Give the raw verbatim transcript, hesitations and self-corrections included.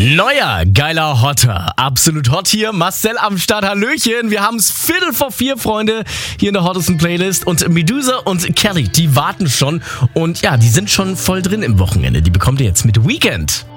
Neuer, geiler Hotter. Absolut hot hier. Marcel am Start. Hallöchen. Wir haben es Viertel vor vier, Freunde, hier in der hottesten Playlist. Und Medusa und Kelly, die warten schon. Und ja, die sind schon voll drin im Wochenende. Die bekommt ihr jetzt mit Weekend.